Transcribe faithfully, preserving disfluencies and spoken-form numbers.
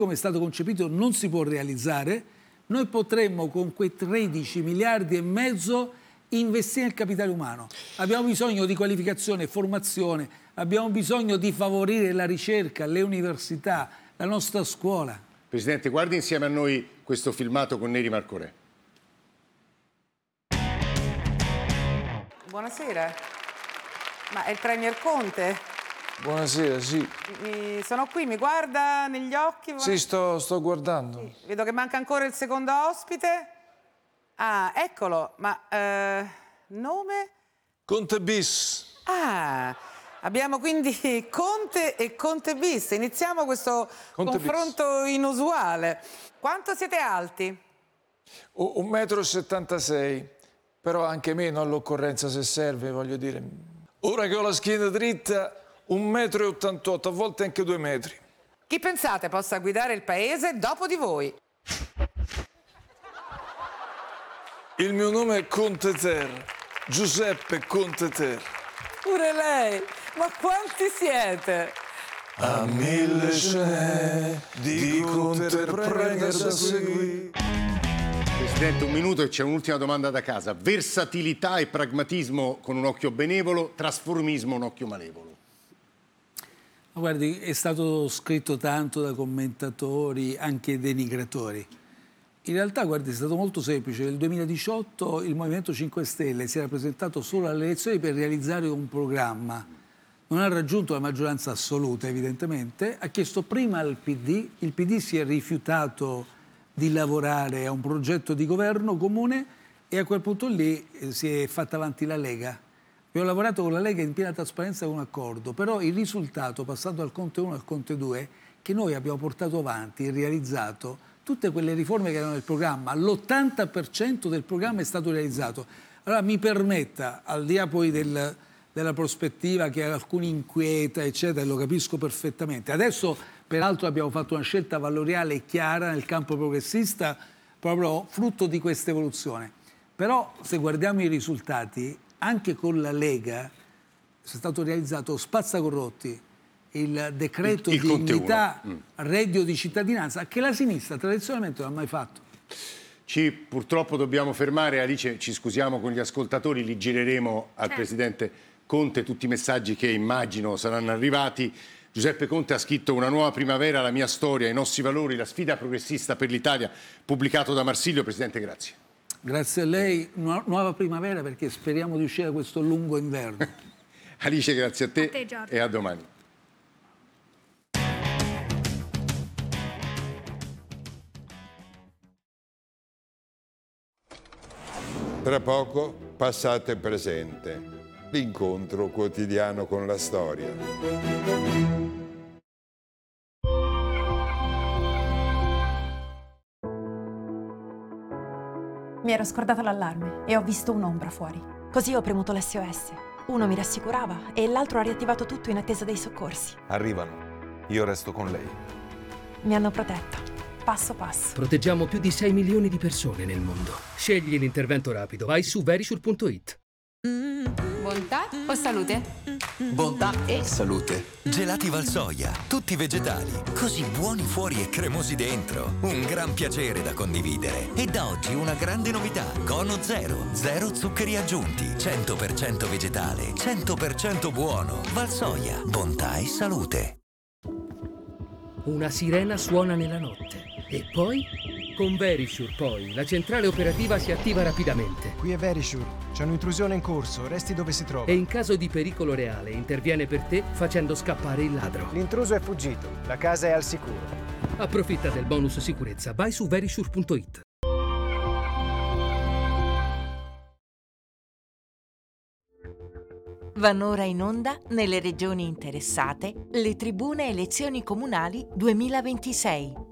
come è stato concepito non si può realizzare, noi potremmo con quei tredici miliardi e mezzo investire nel capitale umano. Abbiamo bisogno di qualificazione, formazione, abbiamo bisogno di favorire la ricerca, le università, la nostra scuola. Presidente, guardi insieme a noi questo filmato con Neri Marcorè. Buonasera, ma è il Premier Conte? Buonasera, sì. Mi, sono qui, mi guarda negli occhi? Sì, sto, sto guardando. Sì. Vedo che manca ancora il secondo ospite. Ah, eccolo, ma eh, nome? Conte bis. Ah, abbiamo quindi Conte e Conte bis. Iniziamo questo Conte confronto bis. Inusuale. Quanto siete alti? Un metro e settantasei, però anche meno all'occorrenza se serve, voglio dire. Ora che ho la schiena dritta, un metro e ottantotto, a volte anche due metri. Chi pensate possa guidare il paese dopo di voi? Il mio nome è Conte Ter, Giuseppe Conte Ter. Pure lei, ma quanti siete? A mille ce n'è di Conte Premier da seguire. Presidente, un minuto e c'è un'ultima domanda da casa. Versatilità e pragmatismo con un occhio benevolo, trasformismo un occhio malevolo. Guardi, è stato scritto tanto da commentatori, anche denigratori. In realtà, guardi, è stato molto semplice. Nel duemiladiciotto il Movimento cinque Stelle si era presentato solo alle elezioni per realizzare un programma. Non ha raggiunto la maggioranza assoluta, evidentemente. Ha chiesto prima al P D, il P D si è rifiutato di lavorare a un progetto di governo comune e a quel punto lì eh, si è fatta avanti la Lega. Abbiamo lavorato con la Lega in piena trasparenza con un accordo, però il risultato, passando dal Conte uno al Conte due, è che noi abbiamo portato avanti e realizzato tutte quelle riforme che erano nel programma. L'ottanta per cento del programma è stato realizzato. Allora mi permetta, al di là poi del, della prospettiva che alcuni inquieta, eccetera, lo capisco perfettamente. Adesso, peraltro, abbiamo fatto una scelta valoriale chiara nel campo progressista, proprio frutto di questa evoluzione. Però, se guardiamo i risultati, anche con la Lega è stato realizzato spazzacorrotti, il decreto il, il dignità, mm. reddito di cittadinanza, che la sinistra tradizionalmente non ha mai fatto. Ci purtroppo dobbiamo fermare, Alice, ci scusiamo con gli ascoltatori, li gireremo al certo. Presidente Conte tutti i messaggi che immagino saranno arrivati. Giuseppe Conte ha scritto Una nuova primavera, la mia storia, i nostri valori, la sfida progressista per l'Italia, pubblicato da Marsilio. Presidente, grazie. Grazie a lei, nu- nuova primavera, perché speriamo di uscire da questo lungo inverno. Alice, grazie a te, a te Giorgio. E a domani. Tra poco passato e presente, l'incontro quotidiano con la storia. Mi ero scordata l'allarme e ho visto un'ombra fuori. Così ho premuto l'esse o esse. Uno mi rassicurava e l'altro ha riattivato tutto in attesa dei soccorsi. Arrivano. Io resto con lei. Mi hanno protetta, passo passo. Proteggiamo più di sei milioni di persone nel mondo. Scegli l'intervento rapido. Vai su verisure punto it. Bontà o salute? Bontà e salute. Gelati Valsoia, tutti vegetali, così buoni fuori e cremosi dentro. Un gran piacere da condividere. E da oggi una grande novità: Cono Zero, zero zuccheri aggiunti, cento per cento vegetale, cento per cento buono. Valsoia, bontà e salute. Una sirena suona nella notte. E poi? Con Verisure poi, la centrale operativa si attiva rapidamente. Qui è Verisure, c'è un'intrusione in corso, resti dove si trova. E in caso di pericolo reale interviene per te facendo scappare il ladro. L'intruso è fuggito, la casa è al sicuro. Approfitta del bonus sicurezza, vai su verisure punto it. Vanno ora in onda, nelle regioni interessate, le tribune elezioni comunali duemilaventisei.